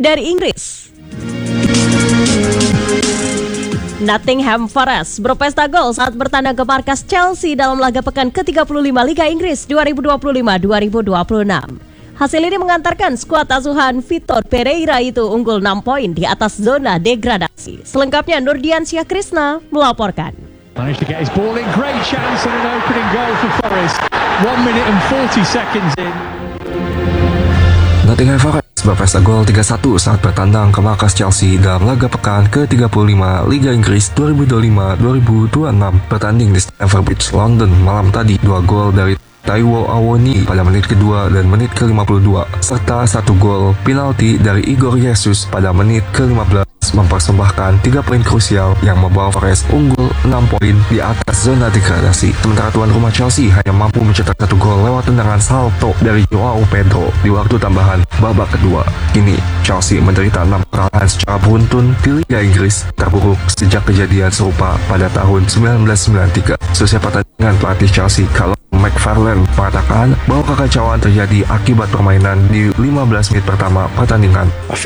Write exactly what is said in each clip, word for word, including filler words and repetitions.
dari Inggris. Nottingham Forest berpesta gol saat bertandang ke markas Chelsea dalam laga pekan ke tiga puluh lima Liga Inggris dua ribu dua puluh lima dua ribu dua puluh enam. Hasil ini mengantarkan skuad asuhan Vitor Pereira itu unggul enam poin di atas zona degradasi. Selengkapnya Nurdiansyah Krisna melaporkan. Managed to get his ball in, great chance and an opening goal for Forest. one minute and forty seconds in. Nottingham Forest berpesta gol tiga satu saat bertandang ke markas Chelsea dalam laga pekan ke tiga puluh lima Liga Inggris dua ribu dua puluh lima dua ribu dua puluh enam bertanding di Stamford Bridge, London malam tadi. Dua gol dari Taiwo Awoniyi pada menit kedua dan menit ke lima puluh dua serta satu gol penalti dari Igor Jesus pada menit ke lima belas mempersembahkan tiga poin krusial yang membawa Forest unggul enam poin di atas zona degradasi. Sementara tuan rumah Chelsea hanya mampu mencetak satu gol lewat tendangan salto dari Joao Pedro di waktu tambahan babak kedua. Kini Chelsea menderita enam kekalahan secara beruntun di Liga Inggris, terburuk sejak kejadian serupa pada tahun seribu sembilan ratus sembilan puluh tiga. Selesai pertandingan, pelatih Chelsea Callum McFarlane mengatakan bahwa kekacauan terjadi akibat permainan di lima belas menit pertama pertandingan.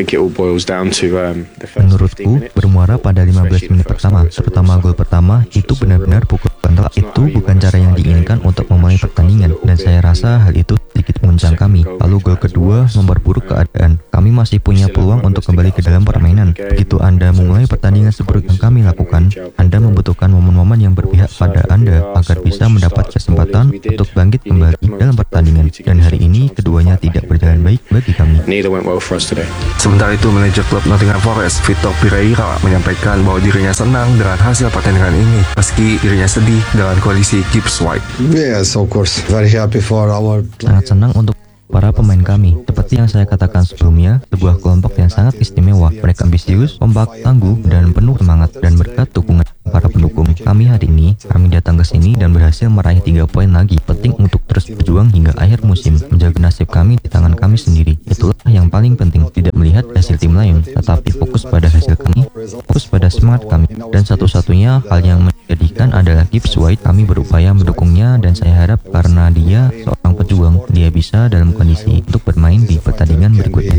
Menurutku, bermuara pada lima belas menit pertama, terutama gol pertama, itu benar-benar pukul kontra. Itu bukan cara yang diinginkan untuk memulai pertandingan, dan saya rasa hal itu sedikit menguncang kami. Lalu gol kedua memperburuk keadaan. Kami masih punya peluang untuk kembali ke dalam permainan. Begitu Anda memulai pertandingan seburuk yang kami lakukan, Anda membutuhkan momen-momen yang berpihak pada Anda agar bisa mendapat kesempatan untuk bangkit kembali dalam pertandingan, dan hari ini keduanya tidak berjalan baik bagi kami. Sementara itu, manajer klub Nottingham Forest Vitor Pereira menyampaikan bahwa dirinya senang dengan hasil pertandingan ini, meski dirinya sedih dengan kondisi Gibbs White. Yes, of course. Very happy for our players. Sangat senang untuk para pemain kami. Seperti yang saya katakan sebelumnya, sebuah kelompok yang sangat istimewa. Mereka ambisius, kompak, tangguh, dan penuh semangat. Dan berkat dukungan para pendukung kami hari ini, kami datang ke sini dan berhasil meraih tiga poin lagi. Penting untuk terus berjuang hingga akhir musim, menjaga nasib kami di tangan kami sendiri. Itulah yang paling penting, tidak melihat hasil tim lain, tetapi fokus pada hasil kami, fokus pada semangat kami. Dan satu-satunya hal yang menjadikan adalah Gibbs White. Kami berupaya mendukungnya, dan saya harap karena dia seorang pejuang, dia bisa dalam kondisi untuk bermain di pertandingan berikutnya.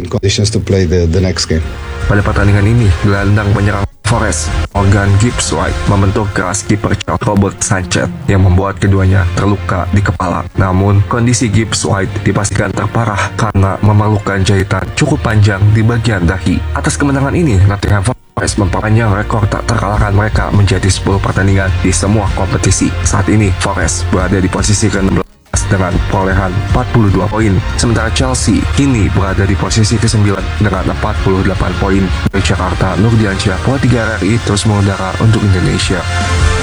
Pada pertandingan ini, gelandang penyerang Forest, Morgan Gibbs White, membentuk keras kiper Robert Sanchez yang membuat keduanya terluka di kepala. Namun, kondisi Gibbs White dipastikan terparah karena memerlukan jahitan cukup panjang di bagian dahi. Atas kemenangan ini, Nottingham Forest memperpanjang rekor tak terkalahkan mereka menjadi sepuluh pertandingan di semua kompetisi. Saat ini, Forest berada di posisi ke enam belas dengan perolehan empat puluh dua poin. Sementara Chelsea kini berada di posisi ke sembilan dengan empat puluh delapan poin. Dari Jakarta, Nurdiansyah, Pro tiga R R I terus mengudara untuk Indonesia.